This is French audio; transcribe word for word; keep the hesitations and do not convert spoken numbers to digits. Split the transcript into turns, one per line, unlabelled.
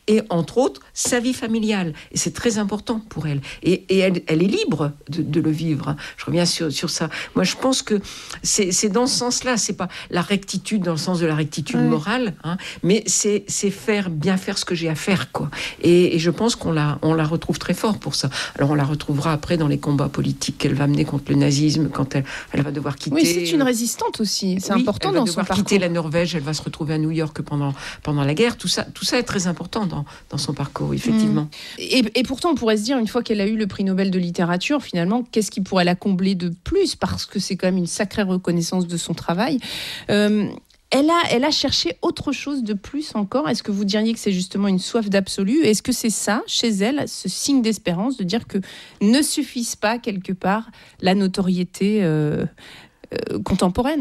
et entre autres sa vie familiale. Et c'est très important pour elle. Et, et elle, elle est libre de, de le vivre. Je reviens sur, sur ça. Moi, je pense que c'est, c'est dans ce sens-là. C'est pas la rectitude dans le sens de la rectitude ouais. morale, hein, mais c'est, c'est faire bien faire ce que j'ai à faire, quoi. Et, et je pense qu'on la, on la retrouve très fort pour ça. Alors on la retrouvera après dans les combats politiques qu'elle va mener contre le nazisme, quand elle, elle va devoir quitter.
Oui, c'est une résistante aussi. C'est
oui,
important
elle va
dans
devoir
son parcours.
quitter la Norvège. Elle va se retrouver à New York pendant pendant la guerre. Tout ça, tout ça est très important dans dans son parcours, effectivement.
Mmh. Et, et pourtant, on pourrait se dire, une fois qu'elle a eu le prix Nobel de littérature, finalement, qu'est-ce qui pourrait la combler de plus, parce que c'est quand même une sacrée reconnaissance de son travail. Euh, Elle a, elle a cherché autre chose de plus encore. Est-ce que vous diriez que c'est justement une soif d'absolu ? Est-ce que c'est ça, chez elle, ce signe d'espérance, de dire que ne suffise pas, quelque part, la notoriété euh, euh, contemporaine, en quelque sorte ?